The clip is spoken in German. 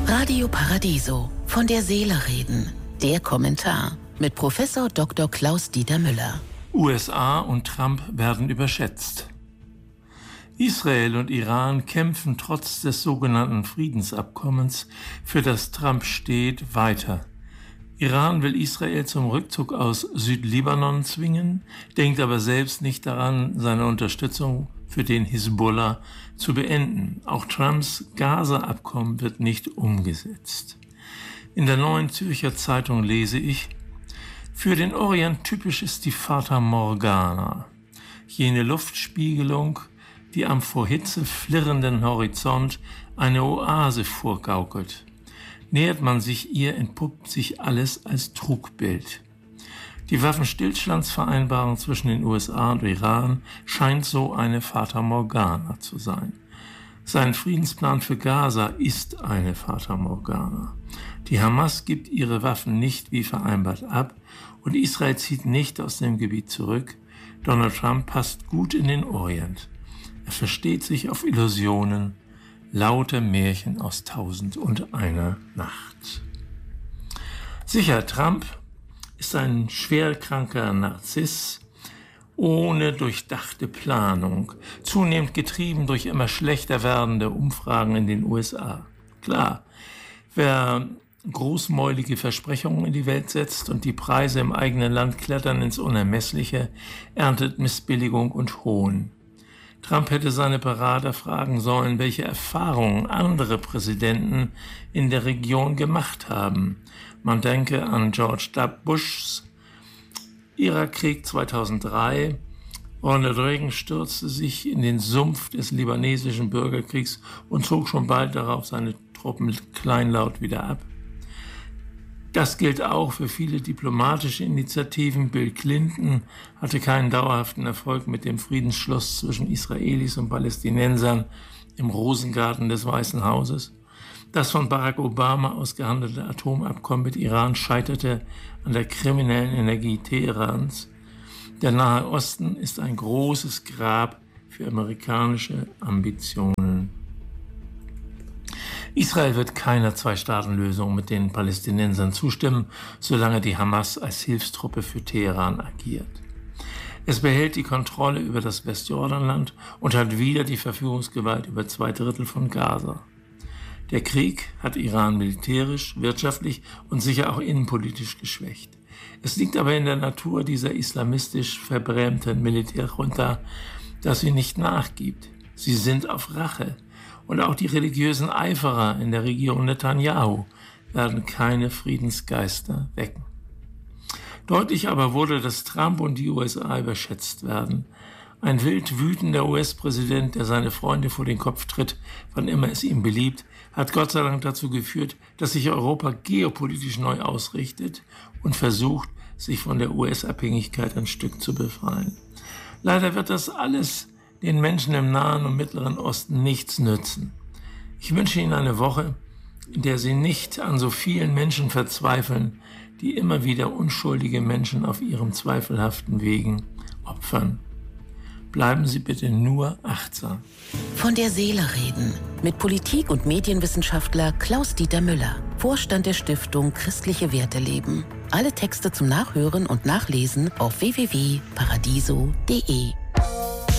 Radio Paradiso, von der Seele reden. Der Kommentar mit Professor Dr. Klaus-Dieter Müller. USA und Trump werden überschätzt. Israel und Iran kämpfen trotz des sogenannten Friedensabkommens, für das Trump steht, weiter. Iran will Israel zum Rückzug aus Südlibanon zwingen, denkt aber selbst nicht daran, seine Unterstützung für den Hisbollah zu beenden. Auch Trumps Gaza-Abkommen wird nicht umgesetzt. In der Neuen Zürcher Zeitung lese ich: Für den Orient typisch ist die Fata Morgana, jene Luftspiegelung, die am vor Hitze flirrenden Horizont eine Oase vorgaukelt. Nähert man sich ihr, entpuppt sich alles als Trugbild. Die Waffenstillstandsvereinbarung zwischen den USA und Iran scheint so eine Fata Morgana zu sein. Sein Friedensplan für Gaza ist eine Fata Morgana. Die Hamas gibt ihre Waffen nicht wie vereinbart ab und Israel zieht nicht aus dem Gebiet zurück. Donald Trump passt gut in den Orient. Er versteht sich auf Illusionen, lauter Märchen aus 1001 Nacht. Sicher, Trump ist ein schwerkranker Narziss, ohne durchdachte Planung, zunehmend getrieben durch immer schlechter werdende Umfragen in den USA. Klar, wer großmäulige Versprechungen in die Welt setzt und die Preise im eigenen Land klettern ins Unermessliche, erntet Missbilligung und Hohn. Trump hätte seine Berater fragen sollen, welche Erfahrungen andere Präsidenten in der Region gemacht haben. Man denke an George W. Bushs Irakkrieg 2003. Ronald Reagan stürzte sich in den Sumpf des libanesischen Bürgerkriegs und zog schon bald darauf seine Truppen kleinlaut wieder ab. Das gilt auch für viele diplomatische Initiativen. Bill Clinton hatte keinen dauerhaften Erfolg mit dem Friedensschluss zwischen Israelis und Palästinensern im Rosengarten des Weißen Hauses. Das von Barack Obama ausgehandelte Atomabkommen mit Iran scheiterte an der kriminellen Energie Teherans. Der Nahe Osten ist ein großes Grab für amerikanische Ambitionen. Israel wird keiner Zwei-Staaten-Lösung mit den Palästinensern zustimmen, solange die Hamas als Hilfstruppe für Teheran agiert. Es behält die Kontrolle über das Westjordanland und hat wieder die Verfügungsgewalt über 2/3 von Gaza. Der Krieg hat Iran militärisch, wirtschaftlich und sicher auch innenpolitisch geschwächt. Es liegt aber in der Natur dieser islamistisch verbrämten Militärjunta, dass sie nicht nachgibt. Sie sind auf Rache. Und auch die religiösen Eiferer in der Regierung Netanyahu werden keine Friedensgeister wecken. Deutlich aber wurde, dass Trump und die USA überschätzt werden. Ein wild wütender US-Präsident, der seine Freunde vor den Kopf tritt, wann immer es ihm beliebt, hat Gott sei Dank dazu geführt, dass sich Europa geopolitisch neu ausrichtet und versucht, sich von der US-Abhängigkeit ein Stück zu befreien. Leider wird das alles den Menschen im Nahen und Mittleren Osten nichts nützen. Ich wünsche Ihnen eine Woche, in der Sie nicht an so vielen Menschen verzweifeln, die immer wieder unschuldige Menschen auf ihrem zweifelhaften Wegen opfern. Bleiben Sie bitte nur achtsam. Von der Seele reden mit Politik- und Medienwissenschaftler Klaus-Dieter Müller, Vorstand der Stiftung Christliche Werte leben. Alle Texte zum Nachhören und Nachlesen auf www.paradiso.de.